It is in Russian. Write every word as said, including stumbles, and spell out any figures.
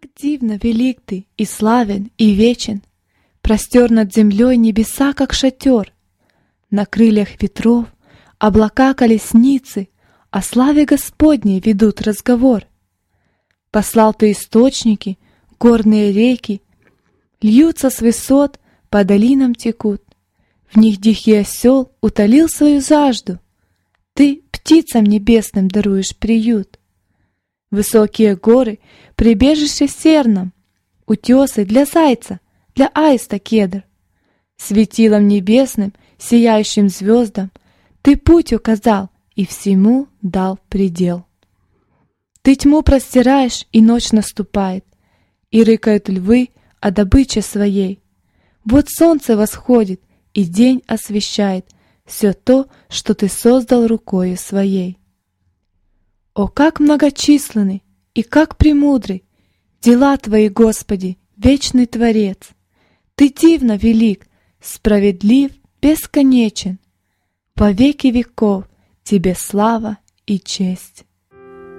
дивно велик ты, и славен, и вечен, простер над землей небеса, как шатер. На крыльях ветров облака колесницы о славе Господней ведут разговор. Послал ты источники, горные реки, льются с высот, по долинам текут. В них дикий осел утолил свою жажду. Ты птицам небесным даруешь приют. Высокие горы — прибежище серном, утесы для зайца, для аиста кедр. Светилом небесным, сияющим звездам ты путь указал и всему дал предел. Ты тьму простираешь, и ночь наступает, и рыкают львы о добыче своей. Вот солнце восходит, и день освещает все то, что ты создал рукою своей. О, как многочисленны и как премудры дела твои, Господи, вечный Творец! Ты дивно велик, справедлив, бесконечен. Во веки веков тебе слава и честь.